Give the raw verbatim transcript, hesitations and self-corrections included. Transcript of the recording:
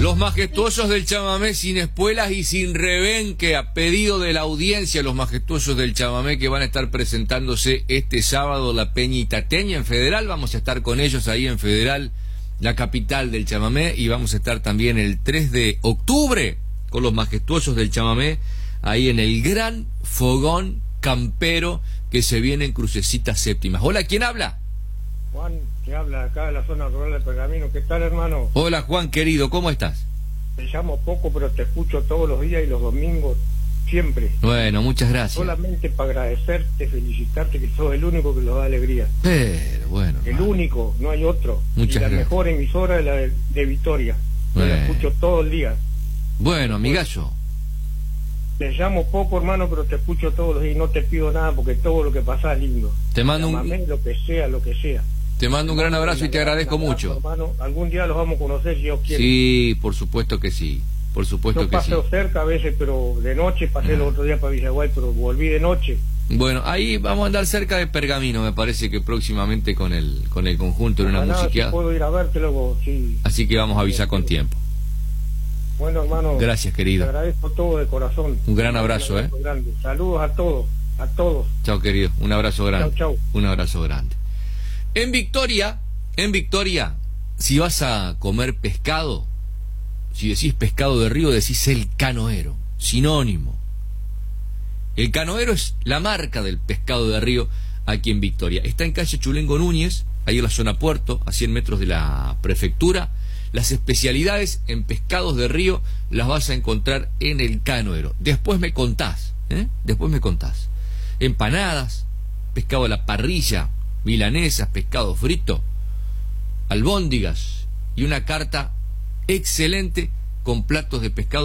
Los majestuosos del chamamé sin espuelas y sin rebenque, a pedido de la audiencia, los majestuosos del chamamé que van a estar presentándose este sábado la Peña Itateña en Federal. Vamos a estar con ellos ahí en Federal, la capital del chamamé, y vamos a estar también el tres de octubre con los majestuosos del chamamé ahí en el gran fogón campero que se viene en Crucecitas Séptimas. Hola, ¿quién habla? Juan, que habla acá de la zona rural de Pergamino. ¿Qué tal, hermano? Hola, Juan, querido, ¿cómo estás? Te llamo poco, pero te escucho todos los días y los domingos, siempre. Bueno, muchas gracias. Solamente para agradecerte, felicitarte, que sos el único que nos da alegría. Pero, bueno. El hermano. único, no hay otro. Muchas y la gracias. mejor emisora es la de, de Victoria. Yo Bueno. la escucho todo el día. Bueno, amigallo. Te llamo poco, hermano, pero te escucho todos los días y no te pido nada porque todo lo que pasa es lindo. Te mando un- Llámame, lo que sea, lo que sea. Te mando un gran abrazo y te agradezco Un abrazo, mucho. hermano. Algún día los vamos a conocer si Dios quiere. Sí, por supuesto que sí. Por supuesto Yo que sí. paseo cerca a veces, pero de noche, pasé el otro día para Villaguay, pero volví de noche. Bueno, ahí vamos a andar cerca de Pergamino, me parece que próximamente con el con el conjunto en una Ojalá, si musiqueada. puedo ir a verte luego, sí. Así que vamos a avisar con tiempo. Bueno, hermano. Gracias, querido. Te agradezco todo de corazón. Un gran abrazo, ¿eh? Grande. Saludos a todos, a todos. Chao, querido. Un abrazo grande. Chau, chau. Un abrazo grande. En Victoria, en Victoria, si vas a comer pescado, si decís pescado de río, decís el canoero, sinónimo. El canoero es la marca del pescado de río aquí en Victoria. Está en calle Chulengo Núñez, ahí en la zona puerto, a cien metros de la prefectura. Las especialidades en pescados de río las vas a encontrar en el canoero. Después me contás, ¿eh? Después me contás. Empanadas, pescado a la parrilla, milanesas, pescado frito, albóndigas y una carta excelente con platos de pescado